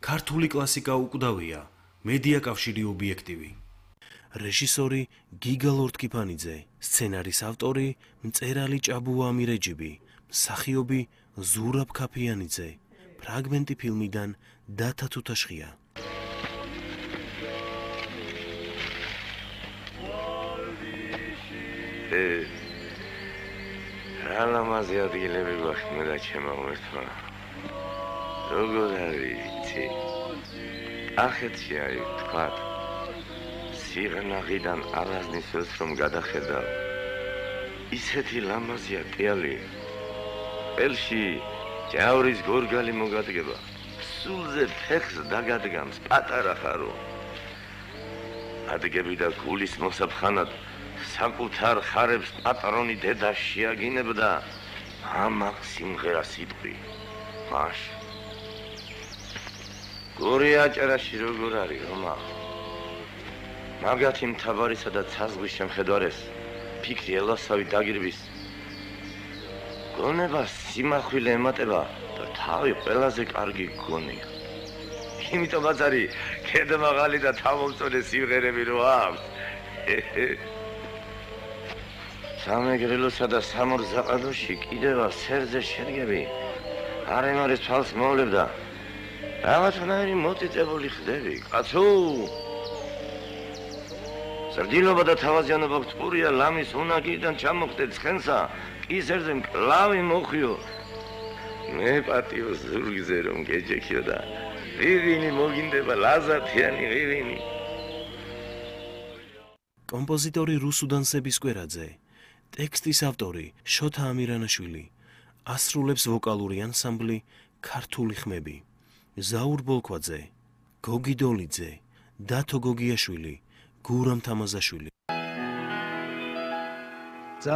ქართული კლასიკა უკვდავია, მედია კავშირი ობიექტივი. რეჟისორი გიგა ლორთქიფანიძე, სცენარის ავტორი მწერალი ჭაბუა ამირეჯიბი, მსახიობი ზურაბ ქაფიანიძე, ფრაგმენტი ფილმიდან დათა თუთაშხია. რა ლამაზი ადგილები გვაქვს და ჩემო ღმერთმა. როგორ არის იცი? ახეთში არის თქვათ. სიღნაღიდან არაზნის ველს რომ გადახედავ. ისეთი ლამაზია კიალი. ყელში ჯავრის გორგალი მოგადგება. სულზე ფეხს დაგადგამს პატარა ხარო. ადგები და გულის მოსაფხანად საკუთარ ხარებს პატრონი დედა შეაგინებდა. ამაყ სიმღერა სიტყვი. მაშ გორი აჭარაში როგორ არის რომა? მაგათი მთავარისა და ცაზღვის შემხედვარეს ფიქრი ელასავი დაგირვის. გონება სიმახვილე ემატება და თავი ყველაზე კარგი გონია. იმიტომაც არის ქედმაღალი და თავმომწონე სიმღერები რო აქვს. სამეგრელოსა და სამორზაყადოში კიდევა სერზე შერგები. არემარის თვალს მოვლებ და რაღაცნაირი მოწიწებული ხდები, კაცო. სარდილობა და თავაზიანობა გწურია ლამის უნაგიდან ჩამოხდე ცხენსა, კისერზე მკლავი მოხვიო. მე პატიო ზურგზე რომ გეჯექიო და ვივინი მოგინდება ლაზათიანი ვივინი. კომპოზიტორი რუსუდან სებისკვერაძე, ტექსტის ავტორი შოთა ამირანაშვილი, ასრულებს ვოკალური ანსამბლი ქართული ხმები. ზაურ ბოლქვაძე, გოგი დოლიძე, დათო გოგიაშვილი, გურამ თამაზაშვილი.